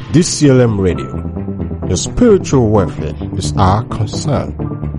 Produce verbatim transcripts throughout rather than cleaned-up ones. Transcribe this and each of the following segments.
D C L M Radio. Your spiritual welfare is our concern.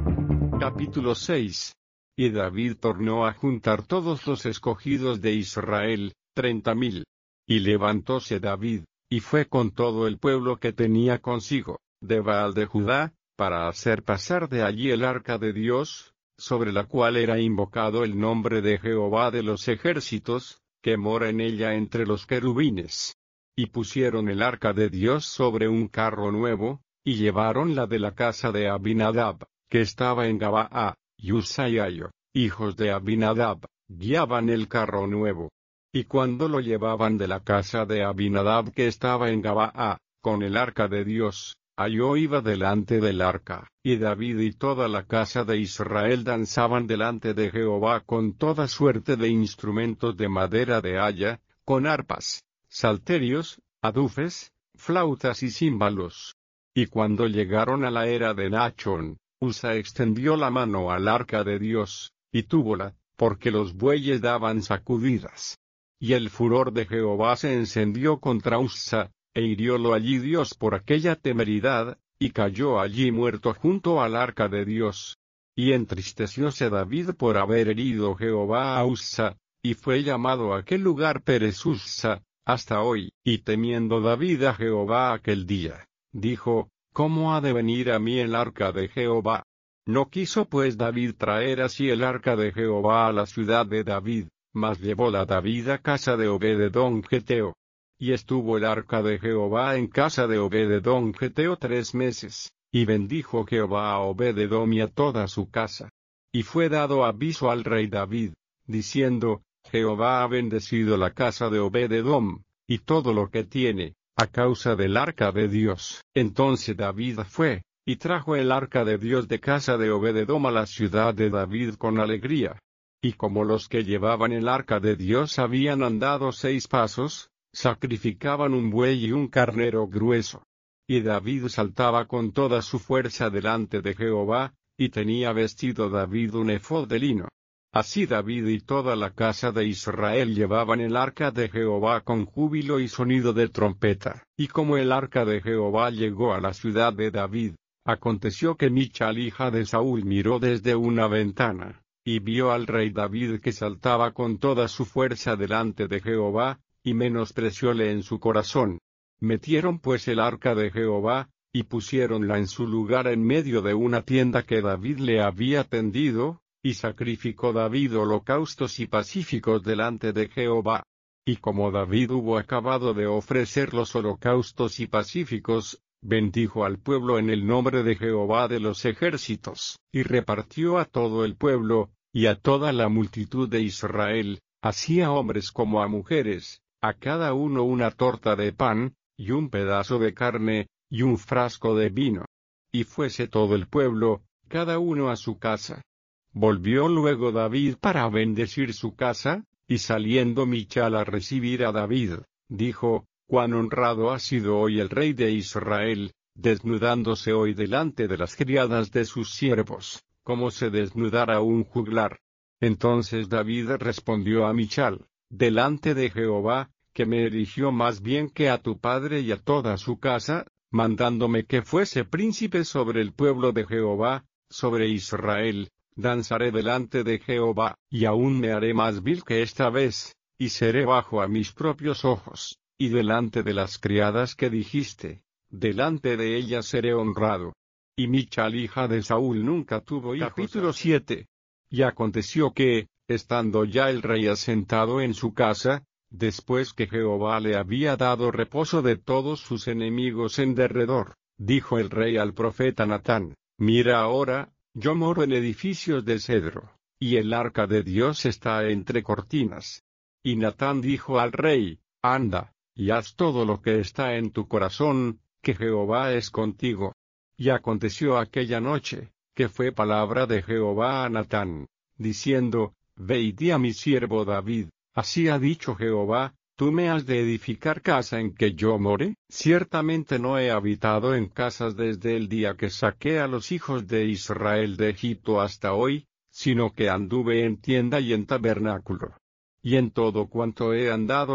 Capítulo seis. Y David tornó a juntar todos los escogidos de Israel, treinta mil. Y levantóse David, y fue con todo el pueblo que tenía consigo, de Baal de Judá, para hacer pasar de allí el arca de Dios, sobre la cual era invocado el nombre de Jehová de los ejércitos, que mora en ella entre los querubines. Y pusieron el arca de Dios sobre un carro nuevo, y llevaronla de la casa de Abinadab, que estaba en Gabaa, y Uzza y Ayo, hijos de Abinadab, guiaban el carro nuevo. Y cuando lo llevaban de la casa de Abinadab que estaba en Gabaa, con el arca de Dios, Ayo iba delante del arca, y David y toda la casa de Israel danzaban delante de Jehová con toda suerte de instrumentos de madera de haya, con arpas, salterios, adufes, flautas y címbalos. Y cuando llegaron a la era de Nachón, Uzza extendió la mano al arca de Dios, y túvola, porque los bueyes daban sacudidas. Y el furor de Jehová se encendió contra Uzza, e hiriólo allí Dios por aquella temeridad, y cayó allí muerto junto al arca de Dios. Y entristecióse David por haber herido Jehová a Uzza, y fue llamado aquel lugar Perez Uzza, hasta hoy. Y temiendo David a Jehová aquel día, dijo, ¿cómo ha de venir a mí el arca de Jehová? No quiso pues David traer así el arca de Jehová a la ciudad de David, mas llevóla David a casa de Obed-edom geteo. Y estuvo el arca de Jehová en casa de Obed-edom geteo tres meses, y bendijo Jehová a Obed-edom y a toda su casa. Y fue dado aviso al rey David, diciendo, Jehová ha bendecido la casa de Obed-edom, y todo lo que tiene, a causa del arca de Dios. Entonces David fue, y trajo el arca de Dios de casa de Obed-edom a la ciudad de David con alegría. Y como los que llevaban el arca de Dios habían andado seis pasos, sacrificaban un buey y un carnero grueso. Y David saltaba con toda su fuerza delante de Jehová, y tenía vestido David un efod de lino. Así David y toda la casa de Israel llevaban el arca de Jehová con júbilo y sonido de trompeta. Y como el arca de Jehová llegó a la ciudad de David, aconteció que Michal hija de Saúl miró desde una ventana, y vio al rey David que saltaba con toda su fuerza delante de Jehová, y menosprecióle en su corazón. Metieron pues el arca de Jehová, y pusiéronla en su lugar en medio de una tienda que David le había tendido, y sacrificó David holocaustos y pacíficos delante de Jehová. Y como David hubo acabado de ofrecer los holocaustos y pacíficos, bendijo al pueblo en el nombre de Jehová de los ejércitos, y repartió a todo el pueblo, y a toda la multitud de Israel, así a hombres como a mujeres, a cada uno una torta de pan, y un pedazo de carne, y un frasco de vino. Y fuese todo el pueblo, cada uno a su casa. Volvió luego David para bendecir su casa, y saliendo Michal a recibir a David, dijo, cuán honrado ha sido hoy el rey de Israel, desnudándose hoy delante de las criadas de sus siervos, como se desnudara un juglar. Entonces David respondió a Michal, delante de Jehová, que me eligió más bien que a tu padre y a toda su casa, mandándome que fuese príncipe sobre el pueblo de Jehová, sobre Israel, danzaré delante de Jehová, y aún me haré más vil que esta vez, y seré bajo a mis propios ojos, y delante de las criadas que dijiste, delante de ellas seré honrado. Y Michal hija de Saúl nunca tuvo hijos. Capítulo siete. Y aconteció que, estando ya el rey asentado en su casa, después que Jehová le había dado reposo de todos sus enemigos en derredor, dijo el rey al profeta Natán, mira ahora, yo moro en edificios de cedro, y el arca de Dios está entre cortinas. Y Natán dijo al rey, anda, y haz todo lo que está en tu corazón, que Jehová es contigo. Y aconteció aquella noche, que fue palabra de Jehová a Natán, diciendo, ve y di a mi siervo David, así ha dicho Jehová, ¿tú me has de edificar casa en que yo more? Ciertamente no he habitado en casas desde el día que saqué a los hijos de Israel de Egipto hasta hoy, sino que anduve en tienda y en tabernáculo. Y en todo cuanto he andado